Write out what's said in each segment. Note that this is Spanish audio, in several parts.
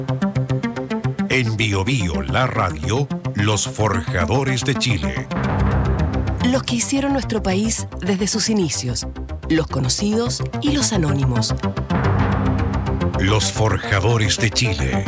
En Bio Bio, la radio, los forjadores de Chile. Los que hicieron nuestro país desde sus inicios, los conocidos y los anónimos. Los forjadores de Chile.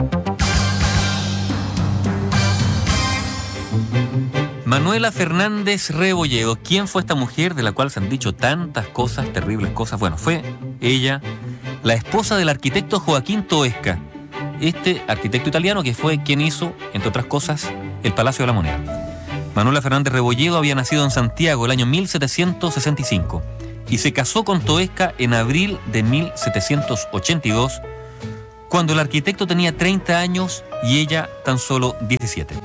Manuela Fernández Rebolledo. ¿Quién fue esta mujer de la cual se han dicho tantas cosas, terribles cosas? Bueno, fue ella, la esposa del arquitecto Joaquín Toesca, este arquitecto italiano que fue quien hizo, entre otras cosas, el Palacio de la Moneda. Manuela Fernández Rebolledo había nacido en Santiago el año 1765 y se casó con Toesca en abril de 1782, cuando el arquitecto tenía 30 años y ella tan solo 17.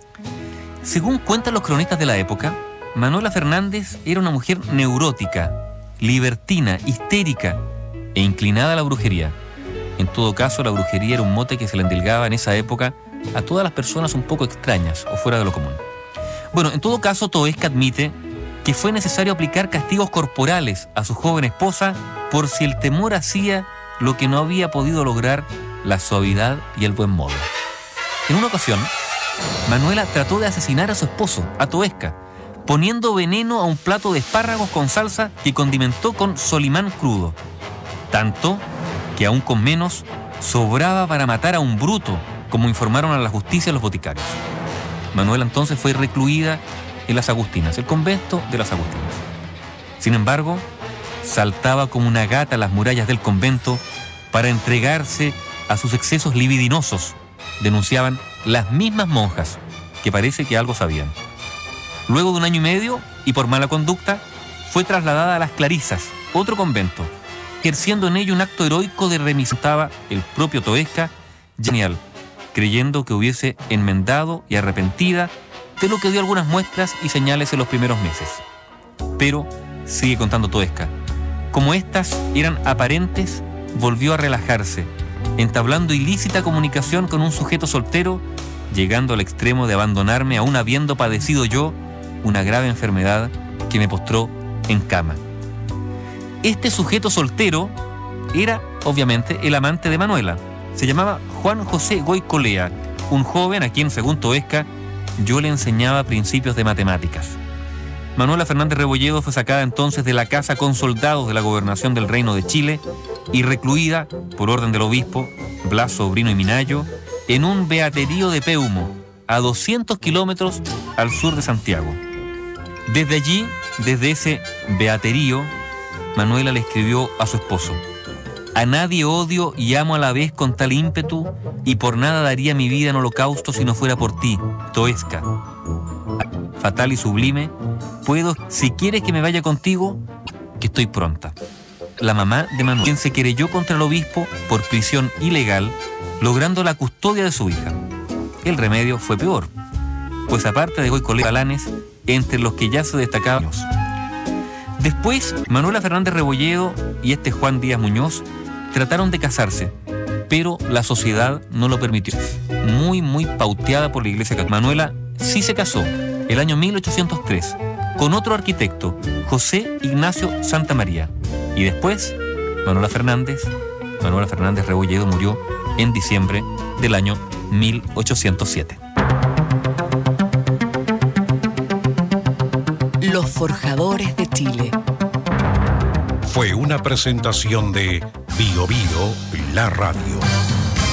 Según cuentan los cronistas de la época, Manuela Fernández era una mujer neurótica, libertina, histérica e inclinada a la brujería. En todo caso, la brujería era un mote que se le endilgaba en esa época a todas las personas un poco extrañas o fuera de lo común. Bueno, en todo caso, Toesca admite que fue necesario aplicar castigos corporales a su joven esposa por si el temor hacía lo que no había podido lograr la suavidad y el buen modo. En una ocasión, Manuela trató de asesinar a su esposo, a Toesca, poniendo veneno a un plato de espárragos con salsa que condimentó con solimán crudo. Tanto que aún con menos sobraba para matar a un bruto, como informaron a la justicia los boticarios. Manuela entonces fue recluida en las Agustinas, el convento de las Agustinas. Sin embargo, saltaba como una gata a las murallas del convento para entregarse a sus excesos libidinosos, denunciaban las mismas monjas, que parece que algo sabían. Luego de 1 año y medio, y por mala conducta, fue trasladada a las Clarisas, otro convento, ejerciendo en ello un acto heroico de remisotaba el propio Toesca, genial, creyendo que hubiese enmendado y arrepentida, de lo que dio algunas muestras y señales en los primeros meses. Pero, sigue contando Toesca, como estas eran aparentes, volvió a relajarse, entablando ilícita comunicación con un sujeto soltero, llegando al extremo de abandonarme aún habiendo padecido yo una grave enfermedad que me postró en cama. Este sujeto soltero era, obviamente, el amante de Manuela. Se llamaba Juan José Goicolea, un joven a quien, según Toesca, yo le enseñaba principios de matemáticas. Manuela Fernández Rebolledo fue sacada entonces de la casa con soldados de la gobernación del Reino de Chile y recluida, por orden del obispo Blas Sobrino y Minayo, en un beaterío de Peumo, a 200 kilómetros al sur de Santiago. Desde allí, desde ese beaterío, Manuela le escribió a su esposo: a nadie odio y amo a la vez con tal ímpetu, y por nada daría mi vida en holocausto si no fuera por ti, Toesca. Fatal y sublime, puedo, si quieres que me vaya contigo, que estoy pronta. La mamá de Manuel, quien se querelló contra el obispo por prisión ilegal, logrando la custodia de su hija. El remedio fue peor, pues aparte de Goicolea Galanes, entre los que ya se destacaban. Después, Manuela Fernández Rebolledo y este Juan Díaz Muñoz trataron de casarse, pero la sociedad no lo permitió. Muy pauteada por la Iglesia Católica. Manuela sí se casó el año 1803 con otro arquitecto, José Ignacio Santamaría. Y después, Manuela Fernández Rebolledo murió en diciembre del año 1807. Los forjadores de Chile. Fue una presentación de Bio Bio, la radio.